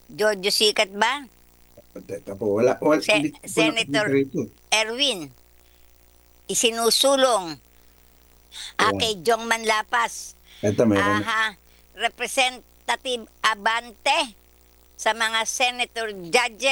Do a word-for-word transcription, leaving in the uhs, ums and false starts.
Giorgio Sikat ba? Teka po, wala, wala, Se hindi ko po nakikita Senator rito. Erwin, isinusulong. Ah, Ayan. kay Jong Manlapas. Ito, meron na. Aha, Representative Abante sa mga senator judges.